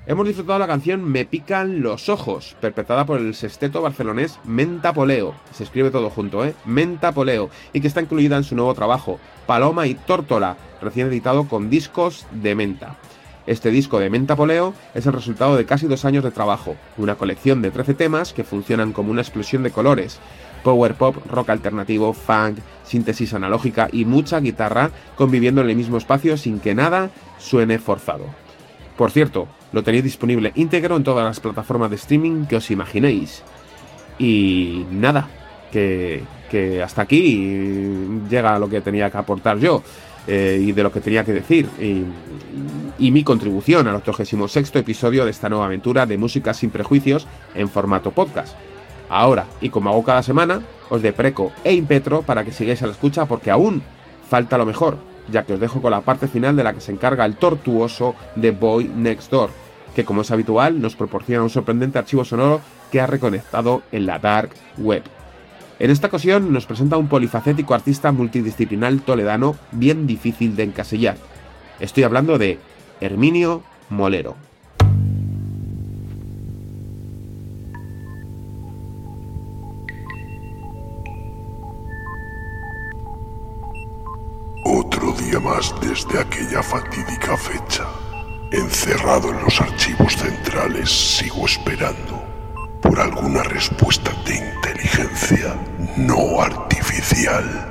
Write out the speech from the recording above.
hemos disfrutado la canción Me pican los ojos, interpretada por el sexteto barcelonés Mentapoleo. Se escribe todo junto, Mentapoleo, y que está incluida en su nuevo trabajo, Paloma y Tórtola, recién editado con Discos de Menta. Este disco de Mentapoleo es el resultado de casi 2 años de trabajo, una colección de 13 temas que funcionan como una explosión de colores, power pop, rock alternativo, funk, síntesis analógica y mucha guitarra conviviendo en el mismo espacio sin que nada suene forzado. Por cierto, lo tenéis disponible íntegro en todas las plataformas de streaming que os imaginéis. Y nada, que hasta aquí llega lo que tenía que aportar yo. Y de lo que tenía que decir y mi contribución al 86º episodio de esta nueva aventura de Música sin Prejuicios en formato podcast. Ahora, y como hago cada semana, os depreco e impetro para que sigáis a la escucha porque aún falta lo mejor, ya que os dejo con la parte final de la que se encarga el tortuoso The Boy Next Door, que como es habitual nos proporciona un sorprendente archivo sonoro que ha reconectado en la Dark Web. En esta ocasión nos presenta un polifacético artista multidisciplinar toledano bien difícil de encasillar. Estoy hablando de Herminio Molero. Otro día más desde aquella fatídica fecha. Encerrado en los archivos centrales, sigo esperando por alguna respuesta de inteligencia no artificial.